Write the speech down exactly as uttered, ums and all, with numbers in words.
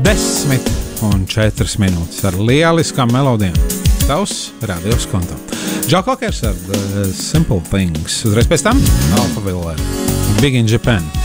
Desmit un četras minūtes ar lieliskām melodijām. Tavs radios konto. Joe Cockers ar The Simple Things. Uzreiz pēc tam Alphaville, Big in Japan.